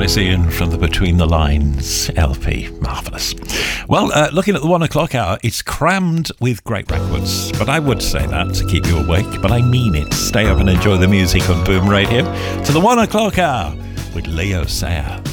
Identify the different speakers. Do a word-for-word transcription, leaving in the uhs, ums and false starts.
Speaker 1: Nice Ian from the Between the Lines L P. Marvellous. Well, uh, looking at the one o'clock hour, it's crammed with great records. But I would say that to keep you awake, but I mean it. Stay up and enjoy the music on Boom Radio to the one o'clock hour with Leo Sayer.